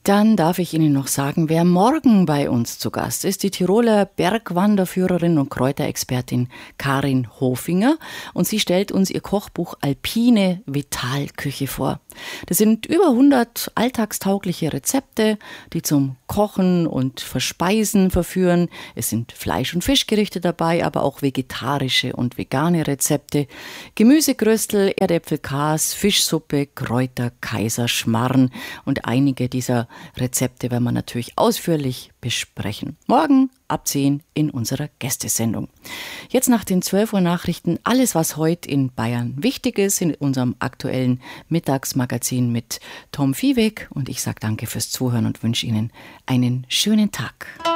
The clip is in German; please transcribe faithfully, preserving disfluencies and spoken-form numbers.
Dann darf ich Ihnen noch sagen, wer morgen bei uns zu Gast ist. Die Tiroler Bergwanderführerin und Kräuterexpertin Karin Hofinger. Und sie stellt uns ihr Kochbuch Alpine Vitalküche vor. Das sind über hundert alltagstaugliche Rezepte, die zum Kochen und Verspeisen verführen. Es sind Fleisch- und Fischgerichte dabei, aber auch vegetarische und vegane Rezepte. Gemüsegröstel, Erdäpfelkas, Fischsuppe, Kräuter, Kaiserschmarrn und einige dieser Rezepte werden wir natürlich ausführlich besprechen. Morgen ab zehn in unserer Gästesendung. Jetzt nach den zwölf Uhr Nachrichten alles, was heute in Bayern wichtig ist, in unserem aktuellen Mittagsmagazin mit Tom Viehweg. Und ich sage danke fürs Zuhören und wünsche Ihnen einen schönen Tag.